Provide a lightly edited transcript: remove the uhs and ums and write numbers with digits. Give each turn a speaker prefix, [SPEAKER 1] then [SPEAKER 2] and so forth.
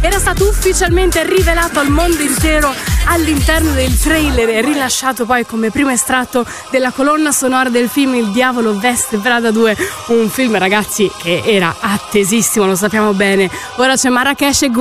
[SPEAKER 1] era stato ufficialmente rivelato al mondo intero all'interno del trailer e rilasciato poi come primo estratto della colonna sonora del film Il diavolo veste Prada 2, un film, ragazzi, che era attesissimo, lo sappiamo bene. Ora c'è Marracash e